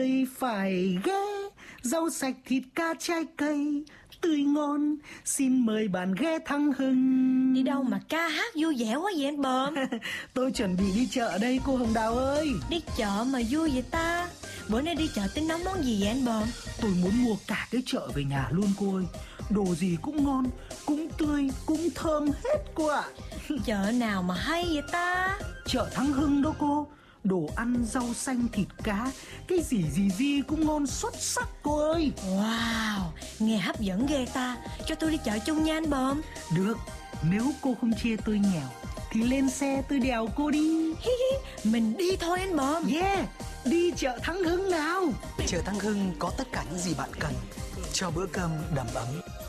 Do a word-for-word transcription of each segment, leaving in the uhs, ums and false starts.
Phải ghé rau sạch thịt cá trái cây tươi ngon, xin mời bạn ghé Thắng Hưng. Đi đâu mà ca hát vui vẻ quá vậy anh Bờm? Tôi chuẩn bị đi chợ đây cô Hồng Đào ơi. Đi chợ mà vui vậy ta? Bữa nay đi chợ tính nấu món gì vậy anh Bờm? Tôi muốn mua cả cái chợ về nhà luôn cô ơi. Đồ gì cũng ngon, cũng tươi, cũng thơm hết cô ạ. Chợ nào mà hay vậy ta? Chợ Thắng Hưng đó cô. Đồ ăn, rau xanh, thịt cá, cái gì gì gì cũng ngon xuất sắc cô ơi. Wow, nghe hấp dẫn ghê ta. Cho tôi đi chợ chung nha anh Bờm. Được, nếu cô không chê tôi nghèo thì lên xe tôi đèo cô đi. Mình đi thôi anh Bờm. Yeah, đi chợ Thắng Hưng nào. Chợ Thắng Hưng có tất cả những gì bạn cần cho bữa cơm đầm ấm.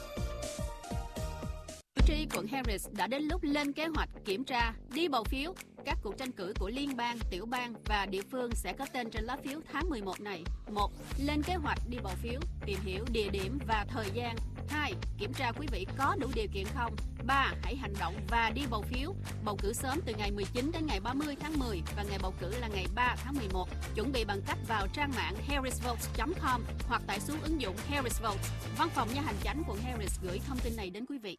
Cử tri quận Harris đã đến lúc lên kế hoạch kiểm tra, đi bầu phiếu. Các cuộc tranh cử của liên bang, tiểu bang và địa phương sẽ có tên trên lá phiếu tháng mười một này. một. Lên kế hoạch đi bầu phiếu, tìm hiểu địa điểm và thời gian. hai. Kiểm tra quý vị có đủ điều kiện không. ba. Hãy hành động và đi bầu phiếu. Bầu cử sớm từ ngày mười chín đến ngày ba mươi tháng mười và ngày bầu cử là ngày ba tháng mười một. Chuẩn bị bằng cách vào trang mạng harris votes chấm com hoặc tải xuống ứng dụng Harris Votes. Văn phòng Nha hành chánh quận Harris gửi thông tin này đến quý vị.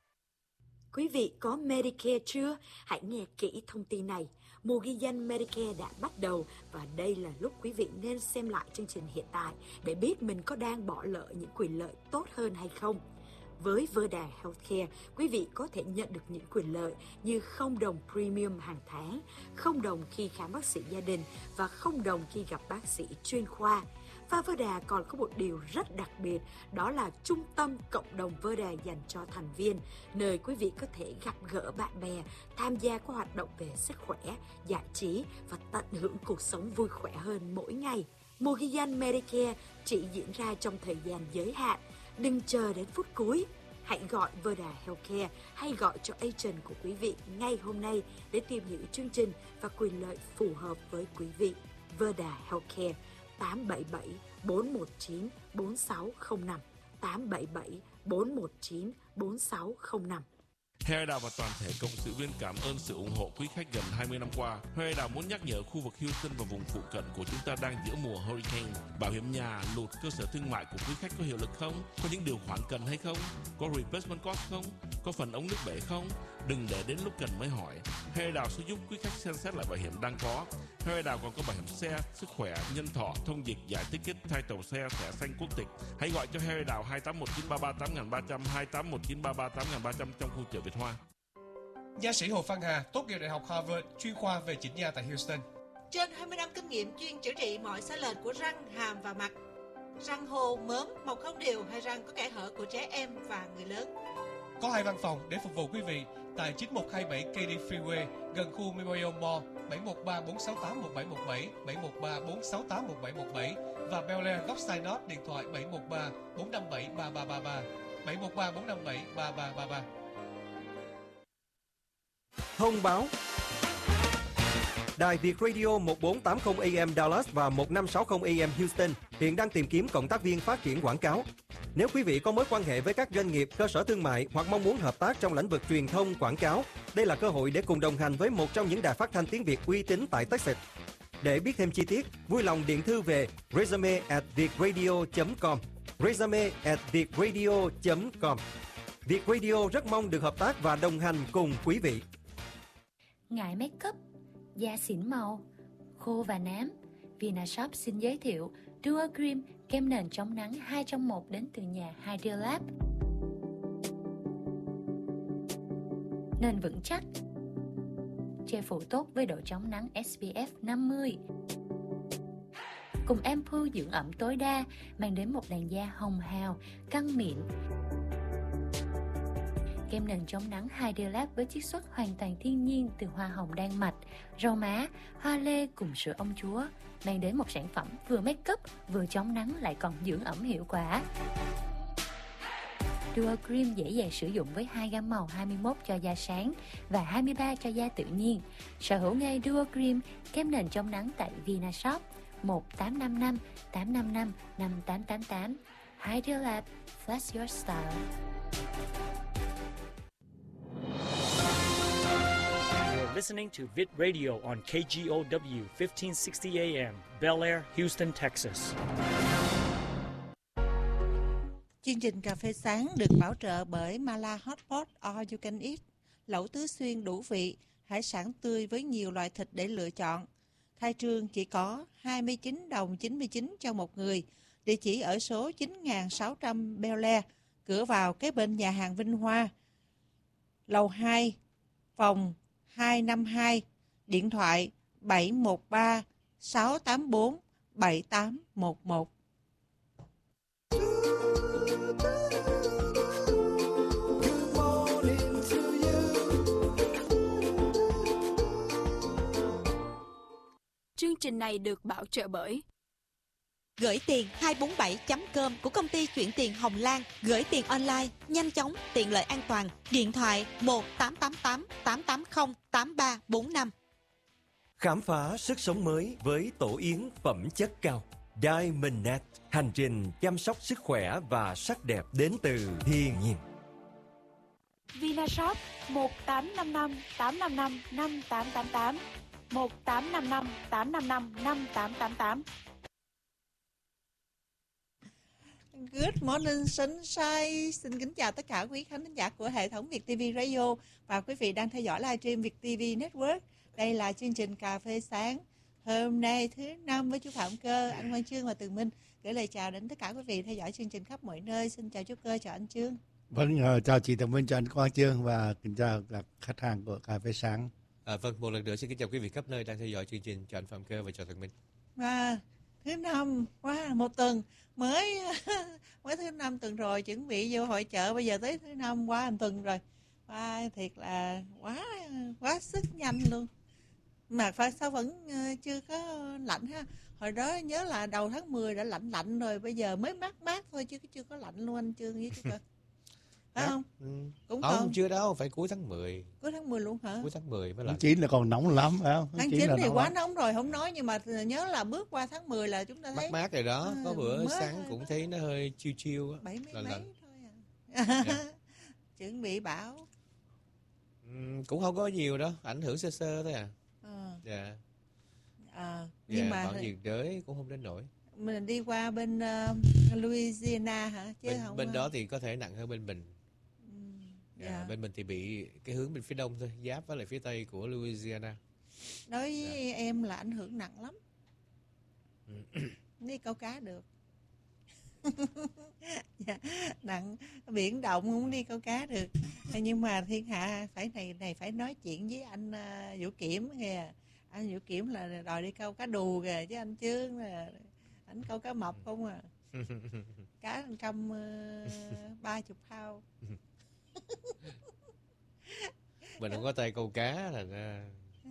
Quý vị có Medicare chưa? Hãy nghe kỹ thông tin này. Mùa ghi danh Medicare đã bắt đầu và đây là lúc quý vị nên xem lại chương trình hiện tại để biết mình có đang bỏ lỡ những quyền lợi tốt hơn hay không. Với Verda Healthcare, quý vị có thể nhận được những quyền lợi như không đồng premium hàng tháng, không đồng khi khám bác sĩ gia đình và không đồng khi gặp bác sĩ chuyên khoa. Và Verda còn có một điều rất đặc biệt, đó là trung tâm cộng đồng Verda dành cho thành viên, nơi quý vị có thể gặp gỡ bạn bè, tham gia các hoạt động về sức khỏe, giải trí và tận hưởng cuộc sống vui khỏe hơn mỗi ngày. Mùa ghi danh Medicare chỉ diễn ra trong thời gian giới hạn. Đừng chờ đến phút cuối. Hãy gọi Verda Healthcare hay gọi cho agent của quý vị ngay hôm nay để tìm hiểu chương trình và quyền lợi phù hợp với quý vị. Verda Healthcare tám bảy bảy bốn một chín bốn sáu không năm tám bảy bảy bốn một chín bốn sáu không năm. Hoa Đào và toàn thể cộng sự viên cảm ơn sự ủng hộ quý khách gần hai mươi năm qua. Hoa Đào muốn nhắc nhở khu vực Houston và vùng phụ cận của chúng ta đang giữa mùa hurricane. Bảo hiểm nhà, lụt, cơ sở thương mại của quý khách có hiệu lực không? Có những điều khoản cần hay không? Có replacement cost không? Có phần ống nước bể không? Đừng để đến lúc cần mới hỏi. Hoa Đào sẽ giúp quý khách xem xét lại bảo hiểm đang có. Hoa Đào còn có bảo hiểm xe, sức khỏe, nhân thọ, thông dịch, giải ticket, thay tàu xe, thẻ xanh quốc tịch. Hãy gọi cho Hoa Đào hai tám một chín ba ba tám ba không không hai tám một chín ba ba tám ba không không trong khu chợ Việt Hoa. Nha sĩ Hồ Phan Hà tốt nghiệp Đại học Harvard, chuyên khoa về chỉnh nha tại Houston. Trên hai mươi năm kinh nghiệm chuyên chữa trị mọi sai lệch của răng, hàm và mặt. Răng hô, mớm, mọc không đều hay răng có kẽ hở của trẻ em và người lớn. Có hai văn phòng để phục vụ quý vị tại chín một hai bảy K D Freeway gần khu Memorial Mall, bảy một ba bốn sáu tám một bảy một bảy, bảy một ba bốn sáu tám một bảy một bảy và Bel Air góc Sinop điện thoại bảy một ba bốn năm bảy ba ba ba ba, bảy một ba bốn năm bảy ba ba ba ba. Thông báo. Đài Việt Radio một bốn tám không A M Dallas và một năm sáu không A M Houston hiện đang tìm kiếm cộng tác viên phát triển quảng cáo. Nếu quý vị có mối quan hệ với các doanh nghiệp, cơ sở thương mại hoặc mong muốn hợp tác trong lĩnh vực truyền thông, quảng cáo, đây là cơ hội để cùng đồng hành với một trong những đài phát thanh tiếng Việt uy tín tại Texas. Để biết thêm chi tiết, vui lòng điện thư về resume at vietradio chấm com, resume at vietradio chấm com. Việt Radio rất mong được hợp tác và đồng hành cùng quý vị. Ngại make up, da xỉn màu, khô và nám, Vinashop xin giới thiệu Duo Cream, kem nền chống nắng hai trong một đến từ nhà Hydrolab. Nền vững chắc, che phủ tốt với độ chống nắng S P F năm mươi. Cùng Ampoule dưỡng ẩm tối đa, mang đến một làn da hồng hào, căng mịn. Kem nền chống nắng Hydrolab với chiết xuất hoàn toàn thiên nhiên từ hoa hồng đan mạch, rau má, hoa lê cùng sữa ông chúa, mang đến một sản phẩm vừa make up, vừa chống nắng lại còn dưỡng ẩm hiệu quả. Duo Cream dễ dàng sử dụng với hai gam màu hai mươi mốt cho da sáng và hai mươi ba cho da tự nhiên. Sở hữu ngay Duo Cream, kem nền chống nắng tại Vinashop một tám năm năm tám năm năm năm tám tám tám. Hydrolab, flash your style. listening to Vid Radio on K G O W fifteen sixty A M, Bel Air, Houston, Texas. Chương trình Cà phê sáng được bảo trợ bởi Mala Hotpot All You Can Eat, lẩu tứ xuyên đủ vị, hải sản tươi với nhiều loại thịt để lựa chọn. Khai trương chỉ có hai mươi chín đồng chín mươi chín cho một người. Địa chỉ ở số chín nghìn sáu trăm Bel Air, cửa vào kế bên nhà hàng Vinh Hoa. Lầu hai, phòng hai năm hai, điện thoại bảy một ba sáu tám bốn bảy tám một một. Chương trình này được bảo trợ bởi Gửi tiền hai bốn bảy chấm com của công ty chuyển tiền Hồng Lan. Gửi tiền online, nhanh chóng, tiện lợi an toàn. Điện thoại một tám tám tám tám tám không tám ba bốn năm. Khám phá sức sống mới với tổ yến phẩm chất cao. Diamond Net, hành trình chăm sóc sức khỏe và sắc đẹp đến từ thiên nhiên. Vinashop một tám năm năm tám năm năm năm tám tám tám, một tám năm năm tám năm năm năm tám tám tám. Good morning sunshine. Xin kính chào tất cả quý khán giả của hệ thống Việt ti vi Radio và quý vị đang theo dõi livestream Việt ti vi Network. Đây là chương trình Cà phê sáng hôm nay thứ năm với chú Phạm Cơ, anh Quang Chương và Tường Minh. Gửi lời chào đến tất cả quý vị theo dõi chương trình khắp mọi nơi. Xin chào chú Cơ, chào anh Chương. Vâng, chào chị Tường Minh, chào anh Quang Chương và kính chào các khách hàng của Cà phê sáng. À, vâng, một lần nữa xin kính chào quý vị khắp nơi đang theo dõi chương trình. Chào anh Phạm Cơ và chào Tường Minh. Và thứ năm, wow, một tuần mới mới thứ năm tuần rồi, chuẩn bị vô hội chợ, bây giờ tới thứ năm qua một tuần rồi. Wow, thiệt là quá quá sức nhanh luôn. Mà phải sao vẫn chưa có lạnh ha. Hồi đó nhớ là đầu tháng mười đã lạnh lạnh rồi, bây giờ mới mát mát thôi chứ chưa có lạnh luôn anh Chương với chú Cơ. Phải không? Ừ. Cũng không, còn. chưa đâu, phải cuối tháng mười. Cuối tháng mười luôn hả? Cuối tháng mười mới lạnh. Tháng chín là còn nóng lắm phải không? Tháng chín thì quá lắm. Nóng rồi, không nói, nhưng mà nhớ là bước qua tháng mười là chúng ta thấy mát mát rồi đó, à, có bữa mới... sáng cũng thấy nó hơi chiêu chiêu á. Bảy mấy mấy lạnh. Thôi à. Yeah. Chuẩn bị bão. Ừ, cũng không có nhiều đâu, ảnh hưởng sơ sơ thôi à. À. Dạ. À, nhưng yeah, mà bão nhiệt đới cũng không đến nổi. Mình đi qua bên uh, Louisiana hả? Chứ bên, không bên đó thì có thể nặng hơn bên mình. Yeah. Yeah, bên mình thì bị cái hướng bên phía đông thôi, giáp với lại phía tây của Louisiana. Đối với yeah. em là ảnh hưởng nặng lắm. Đi câu cá được. Yeah, nặng, biển động không đi câu cá được. Nhưng mà thiên hạ phải này này phải nói chuyện với anh uh, Vũ Kiểm kìa. Anh Vũ Kiểm là đòi đi câu cá đù kìa, chứ anh Chương là anh câu cá mập không à. Cá câm ba chục hao. Mình không có tay câu cá là ra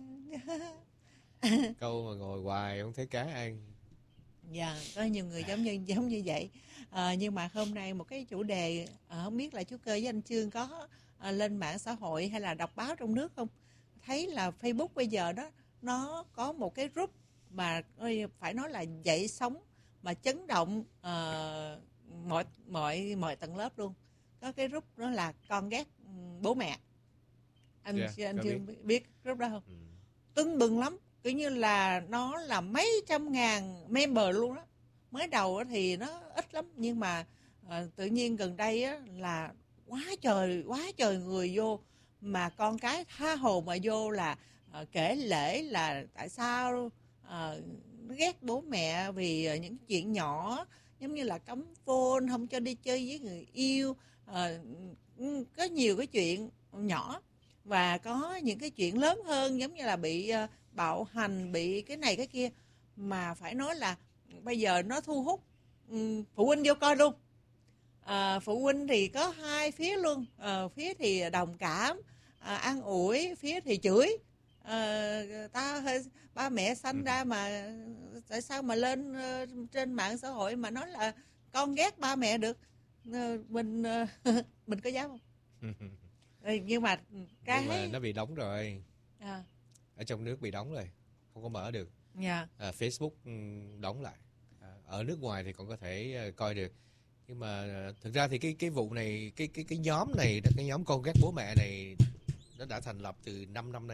câu mà ngồi hoài không thấy cá ăn. Dạ, có nhiều người giống như giống như vậy. À, nhưng mà hôm nay một cái chủ đề à, không biết là chú Cơ với anh Chương có à, lên mạng xã hội hay là đọc báo trong nước không? Thấy là Facebook bây giờ đó nó có một cái group mà phải nói là dậy sóng mà chấn động uh, mọi mọi mọi tầng lớp luôn. Có cái group đó là con ghét bố mẹ. Anh yeah, anh chưa biết. biết group đó không? Ừ. Tưng bừng lắm, kiểu như là nó là mấy trăm ngàn member luôn đó. Mới đầu thì nó ít lắm, nhưng mà uh, tự nhiên gần đây á, là quá trời quá trời người vô, mà con cái tha hồ mà vô là uh, kể lể là tại sao uh, nó ghét bố mẹ vì uh, những chuyện nhỏ giống như là cấm phone, không cho đi chơi với người yêu, uh, có nhiều cái chuyện nhỏ và có những cái chuyện lớn hơn, giống như là bị uh, bạo hành, bị cái này cái kia, mà phải nói là bây giờ nó thu hút um, phụ huynh vô coi luôn. À, phụ huynh thì có hai phía luôn, à, phía thì đồng cảm, à, an ủi, phía thì chửi. À, ta ba mẹ sanh ra mà tại sao mà lên uh, trên mạng xã hội mà nói là con ghét ba mẹ được? Uh, mình uh, mình có dám không? Ừ, nhưng mà cái nhưng mà nó bị đóng rồi. À. Ở trong nước bị đóng rồi, không có mở được. Yeah. À, Facebook đóng lại. À, ở nước ngoài thì còn có thể uh, coi được. Nhưng mà thực ra thì cái cái vụ này, cái cái cái nhóm này, cái nhóm con ghét bố mẹ này nó đã thành lập từ năm năm nay rồi.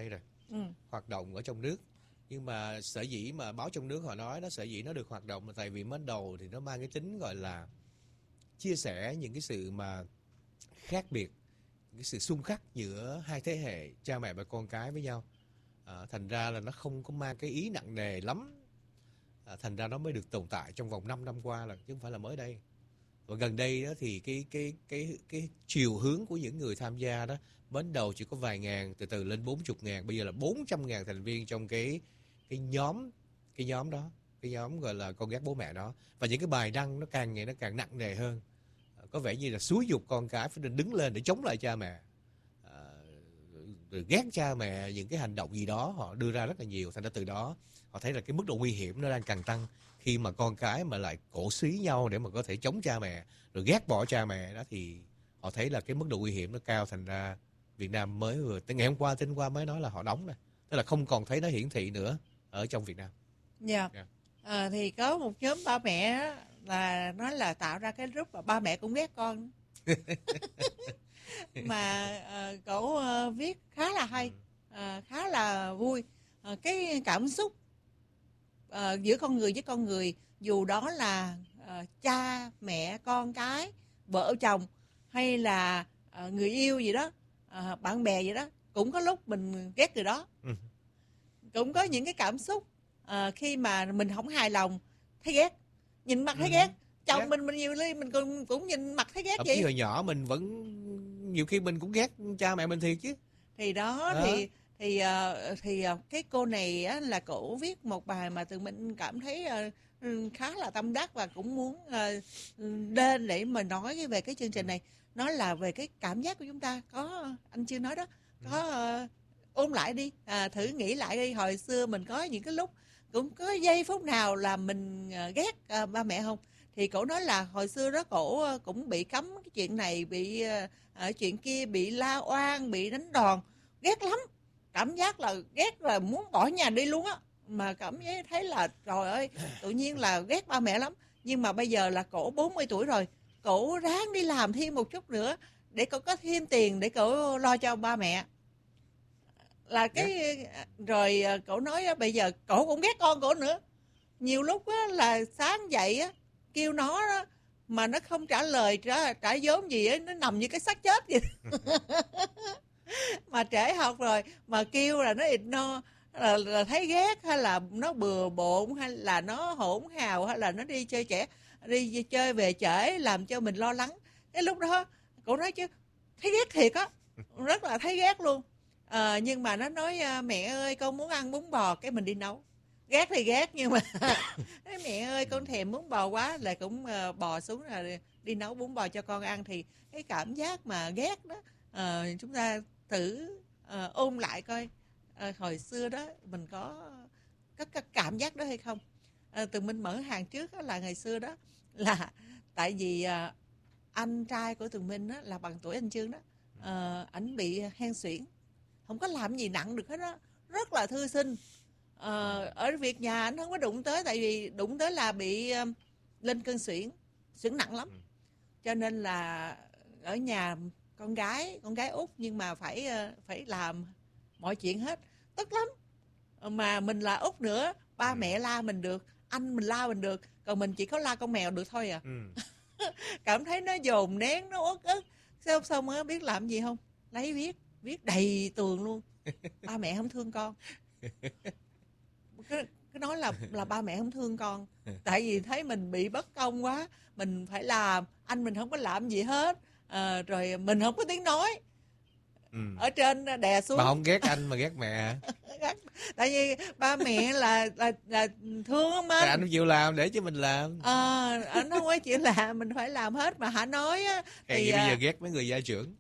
ừ. hoạt động ở trong nước. Nhưng mà sở dĩ mà báo trong nước họ nói nó sở dĩ nó được hoạt động là tại vì mới đầu thì nó mang cái tính gọi là chia sẻ những cái sự mà khác biệt, cái sự xung khắc giữa hai thế hệ cha mẹ và con cái với nhau. À, thành ra là nó không có mang cái ý nặng nề lắm. À, thành ra nó mới được tồn tại trong vòng năm năm qua, là chứ không phải là mới đây. Và gần đây đó thì cái cái cái cái chiều hướng của những người tham gia đó, ban đầu chỉ có vài ngàn, từ từ lên bốn mươi ngàn, bây giờ là bốn trăm ngàn thành viên trong cái cái nhóm cái nhóm đó, cái nhóm gọi là con ghét bố mẹ đó. Và những cái bài đăng nó càng ngày nó càng nặng nề hơn, à, có vẻ như là xúi giục con cái phải đứng lên để chống lại cha mẹ, à, rồi ghét cha mẹ, những cái hành động gì đó họ đưa ra rất là nhiều. Thành ra từ đó họ thấy là cái mức độ nguy hiểm nó đang càng tăng, khi mà con cái mà lại cổ suý nhau để mà có thể chống cha mẹ rồi ghét bỏ cha mẹ đó, thì họ thấy là cái mức độ nguy hiểm nó cao. Thành ra Việt Nam mới vừa tới ngày hôm qua, tin qua mới nói là họ đóng này, tức là không còn thấy nó hiển thị nữa ở trong Việt Nam. Dạ. Yeah. Yeah. À, thì có một nhóm ba mẹ đó, là nói là tạo ra cái group mà ba mẹ cũng ghét con. Mà à, cậu à, viết khá là hay, à, khá là vui. À, cái cảm xúc à, giữa con người với con người, dù đó là à, cha mẹ con cái, vợ chồng hay là à, người yêu gì đó, à, bạn bè gì đó, cũng có lúc mình ghét người đó. Ừ. Cũng có những cái cảm xúc à, khi mà mình không hài lòng thấy ghét, nhìn mặt thấy ừ. ghét. Chồng ghét. mình mình nhiều khi mình cũng cũng nhìn mặt thấy ghét vậy. Khi hồi nhỏ mình vẫn nhiều khi mình cũng ghét cha mẹ mình thiệt chứ. Thì đó à. thì thì uh, thì uh, cái cô này á, là cổ viết một bài mà Tường Minh cảm thấy uh, khá là tâm đắc, và cũng muốn uh, lên để mà nói về cái chương trình này. Nó là về cái cảm giác của chúng ta. Có anh chưa nói đó, có uh, ôm lại đi, à, thử nghĩ lại đi, hồi xưa mình có những cái lúc cũng có giây phút nào là mình uh, ghét uh, ba mẹ không? Thì cổ nói là hồi xưa đó cổ uh, cũng bị cấm cái chuyện này, bị uh, chuyện kia, bị la oan, bị đánh đòn, ghét lắm, cảm giác là ghét là muốn bỏ nhà đi luôn á, mà cảm giác thấy là trời ơi, tự nhiên là ghét ba mẹ lắm. Nhưng mà bây giờ là cổ bốn mươi tuổi rồi, cổ ráng đi làm thêm một chút nữa để cổ có thêm tiền để cổ lo cho ba mẹ. Là cái yeah. Rồi cổ nói á, bây giờ cổ cũng ghét con cổ nữa. Nhiều lúc á, là sáng dậy á, kêu nó đó, mà nó không trả lời, trả, trả vốn gì á, nó nằm như cái xác chết vậy. Mà trễ học rồi mà kêu là nó ignore, là, là thấy ghét, hay là nó bừa bộn, hay là nó hỗn hào, hay là nó đi chơi trẻ, đi chơi về trễ làm cho mình lo lắng. Cái lúc đó cổ nói chứ thấy ghét thiệt á, rất là thấy ghét luôn. À, nhưng mà nó nói mẹ ơi con muốn ăn bún bò, cái mình đi nấu. Ghét thì ghét, nhưng mà mẹ ơi con thèm bún bò quá, là cũng uh, bò xuống là đi nấu bún bò cho con ăn. Thì cái cảm giác mà ghét đó, uh, chúng ta thử uh, ôn lại coi uh, hồi xưa đó mình có có cái cảm giác đó hay không. Uh, Tường Minh mở hàng trước đó, là ngày xưa đó là tại vì uh, anh trai của Tường Minh đó, là bằng tuổi anh Chương đó, uh, ảnh bị hen suyễn, không có làm gì nặng được hết đó, rất là thư sinh. Ờ, ở việc nhà anh không có đụng tới, tại vì đụng tới là bị um, lên cơn suyễn, suyễn nặng lắm. Cho nên là ở nhà con gái, con gái út, nhưng mà phải uh, phải làm mọi chuyện hết, tức lắm. Mà mình là út nữa, ba mẹ la mình được, anh mình la mình được, còn mình chỉ có la con mèo được thôi à. Ừ. Cảm thấy nó dồn nén, nó uất ức. Xong xong á, biết làm gì không? Lấy viết, viết đầy tường luôn. Ba mẹ không thương con. Cái, cái nói là là ba mẹ không thương con, tại vì thấy mình bị bất công quá, mình phải làm, anh mình không có làm gì hết, à, rồi mình không có tiếng nói. Ừ. Ở trên đè xuống. Bà không ghét anh mà ghét mẹ. Tại vì ba mẹ là là, là thương không anh. Anh không chịu làm để cho mình làm. Ờ, à, anh không có chịu làm, mình phải làm hết mà hả nói á. Thì bây giờ ghét mấy người gia trưởng.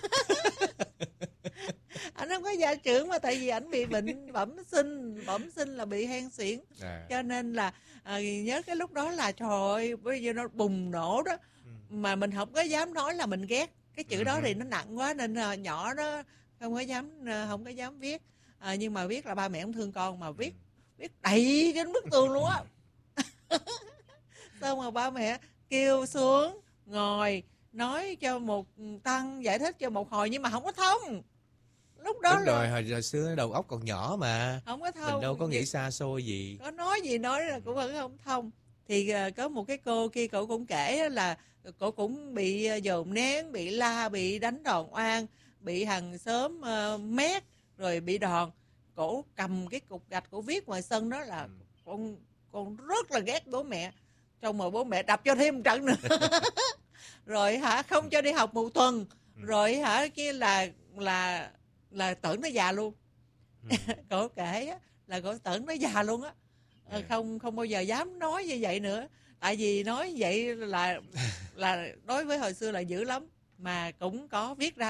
Anh không có gia trưởng, mà tại vì ảnh bị bệnh bẩm sinh, bẩm sinh là bị hen suyễn, à. Cho nên là à, nhớ cái lúc đó là trời ơi, bây giờ nó bùng nổ đó, ừ. Mà mình không có dám nói là mình ghét cái chữ ừ. đó thì nó nặng quá, nên là nhỏ đó không có dám không có dám viết, à, nhưng mà viết là ba mẹ không thương con, mà viết viết đầy trên bức tường luôn á. Xong rồi ba mẹ kêu xuống ngồi nói cho một tăng giải thích cho một hồi, nhưng mà không có thông. Lúc lúc đó Đúng là rồi, hồi, hồi xưa đầu óc còn nhỏ mà. không có thông. Mình đâu có nghĩ xa xôi gì. Có nói gì nói là cũng vẫn không thông. Thì uh, có một cái cô kia cậu cũng kể là cậu cũng bị uh, dồn nén, bị la, bị đánh đòn oan, bị hàng xóm uh, mét, rồi bị đòn. Cổ cầm cái cục gạch cổ viết ngoài sân đó là ừ. con con rất là ghét bố mẹ. Xong rồi bố mẹ đập cho thêm một trận nữa. Rồi hả không cho đi học một tuần. Ừ. Rồi hả kia là là là tưởng nó già luôn. Ừ. Cổ kể á, là cổ tưởng nó già luôn á. Yeah. Không không bao giờ dám nói như vậy nữa. Tại vì nói vậy là là đối với hồi xưa là dữ lắm, mà cũng có viết ra